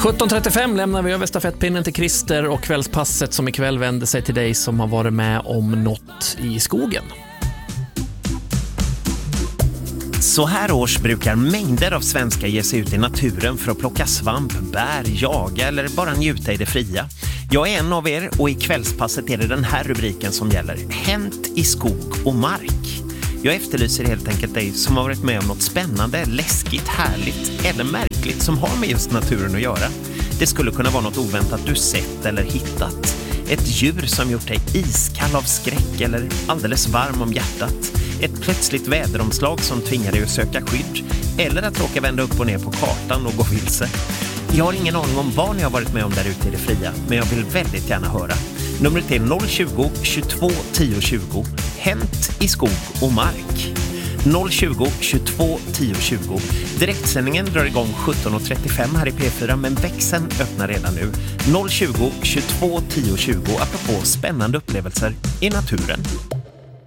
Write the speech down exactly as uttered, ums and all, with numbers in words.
sjutton trettiofem lämnar vi över stafettpinnen till Christer och kvällspasset som ikväll vänder sig till dig som har varit med om något i skogen. Så här års brukar mängder av svenskar ge sig ut i naturen för att plocka svamp, bär, jaga eller bara njuta i det fria. Jag är en av er och i kvällspasset är det den här rubriken som gäller: Hänt i skog och mark. Jag efterlyser helt enkelt dig som har varit med om något spännande, läskigt, härligt eller märkligt som har med just naturen att göra. Det skulle kunna vara något oväntat du sett eller hittat. Ett djur som gjort dig iskall av skräck eller alldeles varm om hjärtat. Ett plötsligt väderomslag som tvingar dig att söka skydd. Eller att råka vända upp och ner på kartan och gå vilse. Jag har ingen aning om vad ni har varit med om där ute i det fria, men jag vill väldigt gärna höra. Numret är noll tjugo, tjugotvå, tio tjugo. Hänt i skog och mark. noll tjugo, tjugotvå, tio tjugo. Direktsändningen drar igång sjutton trettiofem här i P fyra, men växeln öppnar redan nu. noll tjugo, tjugotvå, tio tjugo apropå spännande upplevelser i naturen.